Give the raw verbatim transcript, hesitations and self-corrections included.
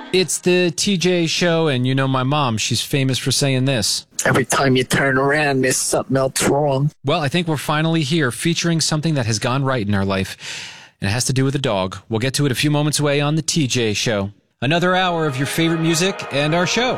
It's the T J Show, and you know my mom. She's famous for saying this. Every time you turn around, there's something else wrong. Well, I think we're finally here, featuring something that has gone right in our life, and it has to do with a dog. We'll get to it a few moments away on the T J Show. Another hour of your favorite music and our show.